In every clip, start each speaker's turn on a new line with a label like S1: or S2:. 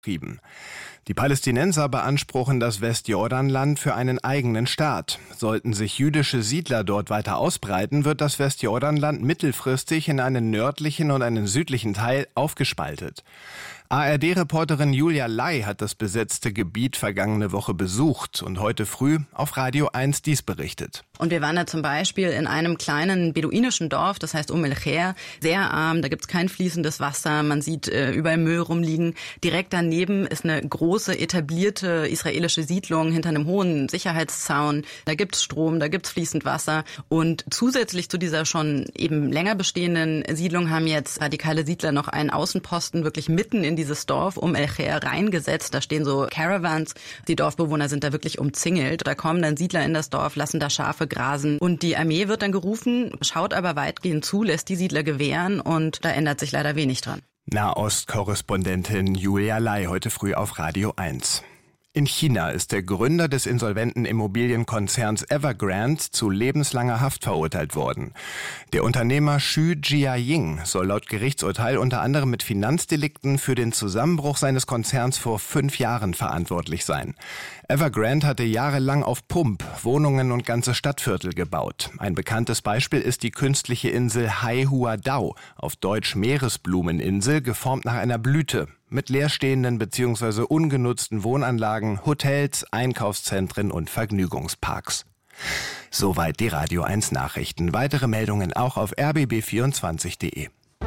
S1: Die Palästinenser beanspruchen das Westjordanland für einen eigenen Staat. Sollten sich jüdische Siedler dort weiter ausbreiten, wird das Westjordanland mittelfristig in einen nördlichen und einen südlichen Teil aufgespaltet. ARD-Reporterin Julia Lai hat das besetzte Gebiet vergangene Woche besucht und heute früh auf Radio 1 dies berichtet.
S2: Und wir waren da zum Beispiel in einem kleinen beduinischen Dorf, das heißt El-Kher, sehr arm, da gibt's kein fließendes Wasser, man sieht überall Müll rumliegen. Direkt daneben ist eine große etablierte israelische Siedlung hinter einem hohen Sicherheitszaun. Da gibt's Strom, da gibt's fließend Wasser und zusätzlich zu dieser schon eben länger bestehenden Siedlung haben jetzt radikale Siedler noch einen Außenposten wirklich mitten in dieses Dorf El-Kher reingesetzt. Da stehen so Caravans. Die Dorfbewohner sind da wirklich umzingelt. Da kommen dann Siedler in das Dorf, lassen da Schafe grasen. Und die Armee wird dann gerufen, schaut aber weitgehend zu, lässt die Siedler gewähren und da ändert sich leider wenig dran.
S1: Nahost-Korrespondentin Julia Lai heute früh auf Radio 1. In China ist der Gründer des insolventen Immobilienkonzerns Evergrande zu lebenslanger Haft verurteilt worden. Der Unternehmer Xu Jiaying soll laut Gerichtsurteil unter anderem mit Finanzdelikten für den Zusammenbruch seines Konzerns vor 5 Jahren verantwortlich sein. Evergrande hatte jahrelang auf Pump Wohnungen und ganze Stadtviertel gebaut. Ein bekanntes Beispiel ist die künstliche Insel Haihuadao, auf Deutsch Meeresblumeninsel, geformt nach einer Blüte, mit leerstehenden bzw. ungenutzten Wohnanlagen, Hotels, Einkaufszentren und Vergnügungsparks. Soweit die Radio 1 Nachrichten. Weitere Meldungen auch auf rbb24.de.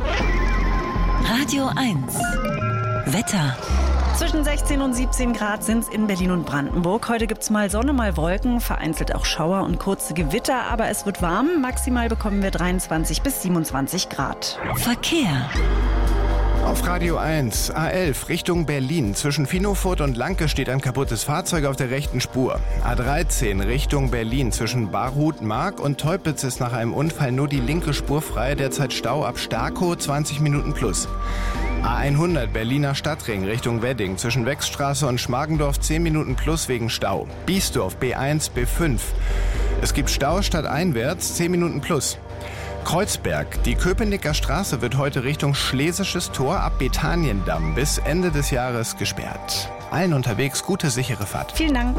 S3: Radio 1 Wetter.
S4: Zwischen 16 und 17 Grad sind es in Berlin und Brandenburg. Heute gibt's mal Sonne, mal Wolken, vereinzelt auch Schauer und kurze Gewitter. Aber es wird warm. Maximal bekommen wir 23 bis 27 Grad.
S3: Verkehr.
S1: Auf Radio 1, A11 Richtung Berlin. Zwischen Finofurt und Lanke steht ein kaputtes Fahrzeug auf der rechten Spur. A13 Richtung Berlin. Zwischen Barhut, Mark und Teupitz ist nach einem Unfall nur die linke Spur frei. Derzeit Stau ab Starkow, 20 Minuten plus. A100 Berliner Stadtring Richtung Wedding. Zwischen Wechsstraße und Schmargendorf 10 Minuten plus wegen Stau. Biesdorf B1, B5. Es gibt Stau stadteinwärts, 10 Minuten plus. Kreuzberg. Die Köpenicker Straße wird heute Richtung Schlesisches Tor ab Betaniendamm bis Ende des Jahres gesperrt. Allen unterwegs gute, sichere Fahrt.
S4: Vielen Dank.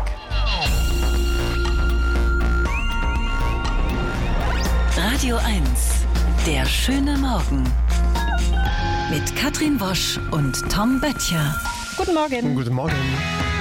S3: Radio 1, der schöne Morgen. Mit Katrin Wosch und Tom Böttcher.
S4: Guten Morgen.
S5: Guten Morgen.